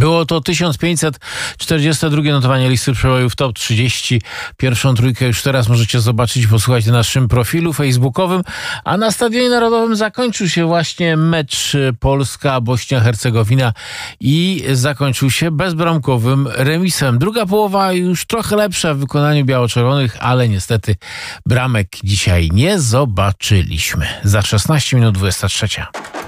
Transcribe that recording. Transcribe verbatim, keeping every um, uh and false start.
Było to tysiąc pięćset czterdzieste drugie notowanie listy przebojów Top trzydzieści. Pierwszą trójkę już teraz możecie zobaczyć i posłuchać na naszym profilu facebookowym. A na Stadionie Narodowym zakończył się właśnie mecz Polska-Bośnia-Hercegowina i zakończył się bezbramkowym remisem. Druga połowa już trochę lepsza w wykonaniu biało-czerwonych, ale niestety bramek dzisiaj nie zobaczyliśmy. Za szesnaście minut dwudziesta trzecia.